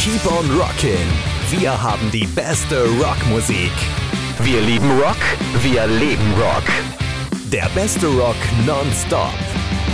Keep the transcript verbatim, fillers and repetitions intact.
Keep on Rockin'. Wir haben die beste Rockmusik. Wir lieben Rock, wir leben Rock. Der beste Rock nonstop.